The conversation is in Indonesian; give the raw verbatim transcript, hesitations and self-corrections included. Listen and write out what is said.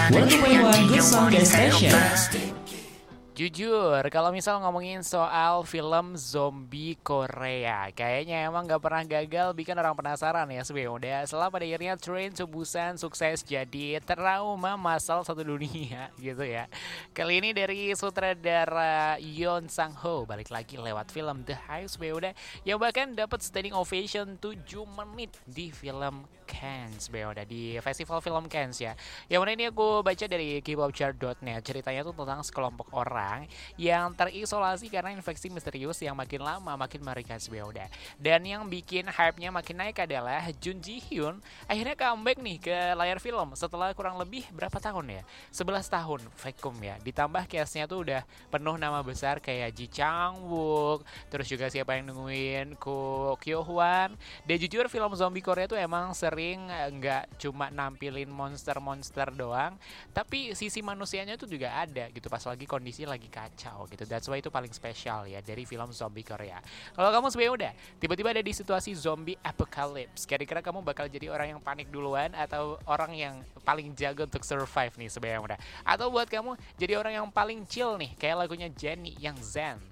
one Good Song Gas Station. Jujur, kalau misal ngomongin soal film zombie Korea, kayaknya emang gak pernah gagal bikin orang penasaran ya sebenarnya. Setelah pada akhirnya Train to Busan sukses jadi trauma massal satu dunia gitu ya. Kali ini dari sutradara Yeon Sang Ho balik lagi lewat film The Hive sebenarnya, yang bahkan dapat standing ovation tujuh menit di film Cannes sebenarnya, di festival film Cannes ya. Yang mana ini aku baca dari K pop chart dot net, ceritanya tuh tentang sekelompok orang yang terisolasi karena infeksi misterius yang makin lama makin mengerikan sebenarnya. Dan yang bikin hype-nya makin naik adalah Jun Ji Hyun akhirnya comeback nih ke layar film setelah kurang lebih berapa tahun ya? sebelas tahun vakum ya. Ditambah cast-nya tuh udah penuh nama besar kayak Ji Chang Wook, terus juga siapa yang nungguin Ko Kyo Hwan. Dan jujur film zombie Korea tuh emang sering nggak cuma nampilin monster-monster doang, tapi sisi manusianya tuh juga ada gitu pas lagi kondisi lagi kacau gitu. That's why itu paling spesial ya dari film zombie Korea. Kalau kamu sebenarnya udah tiba-tiba ada di situasi zombie apocalypse, kira-kira kamu bakal jadi orang yang panik duluan atau orang yang paling jago untuk survive nih sebenarnya udah? Atau buat kamu jadi orang yang paling chill nih kayak lagunya Jennie yang Zen?